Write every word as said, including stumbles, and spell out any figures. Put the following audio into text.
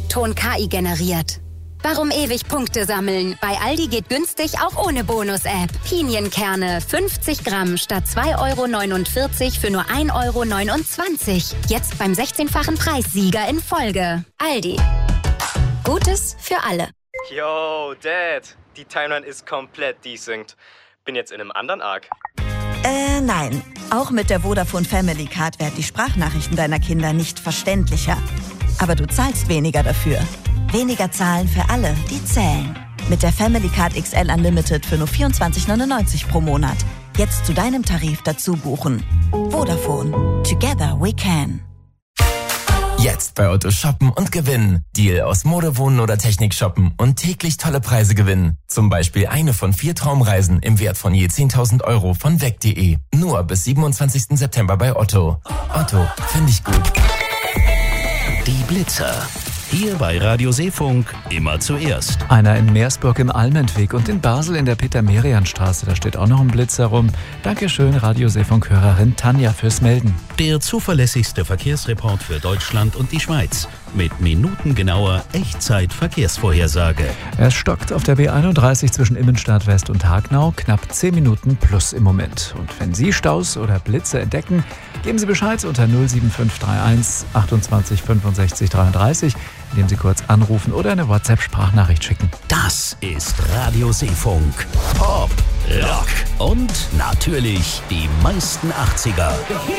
Ton-K I generiert. Warum ewig Punkte sammeln? Bei Aldi geht günstig auch ohne Bonus-App. Pinienkerne fünfzig Gramm statt zwei Euro neunundvierzig für nur ein Euro neunundzwanzig. Jetzt beim sechzehnfachen Preissieger in Folge. Aldi. Gutes für alle. Yo, Dad. Die Timeline ist komplett desynced. Bin jetzt in einem anderen Arc. Äh, nein. Auch mit der Vodafone Family Card werden die Sprachnachrichten deiner Kinder nicht verständlicher. Aber du zahlst weniger dafür. Weniger zahlen für alle, die zählen. Mit der Family Card X L Unlimited für nur vierundzwanzig neunundneunzig pro Monat. Jetzt zu deinem Tarif dazu buchen. Vodafone. Together we can. Jetzt bei Otto shoppen und gewinnen. Deal aus Mode, Wohnen oder Technik shoppen und täglich tolle Preise gewinnen. Zum Beispiel eine von vier Traumreisen im Wert von je zehntausend Euro von weg punkt de. Nur bis siebenundzwanzigsten September bei Otto. Otto, finde ich gut. Die Blitzer. Hier bei Radio Seefunk immer zuerst. Einer in Meersburg im Almendweg und in Basel in der Peter-Merian-Straße. Da steht auch noch ein Blitzer rum. Dankeschön, Radio Seefunk-Hörerin Tanja, fürs Melden. Der zuverlässigste Verkehrsreport für Deutschland und die Schweiz. Mit minutengenauer Echtzeit-Verkehrsvorhersage. Es stockt auf der B einunddreißig zwischen Immenstadt West und Hagnau. Knapp zehn Minuten plus im Moment. Und wenn Sie Staus oder Blitze entdecken, geben Sie Bescheid unter null sieben fünf drei eins achtundzwanzig fünfundsechzig dreiunddreißig, indem Sie kurz anrufen oder eine WhatsApp-Sprachnachricht schicken. Das ist Radio Seefunk. Pop, Rock und natürlich die meisten achtziger.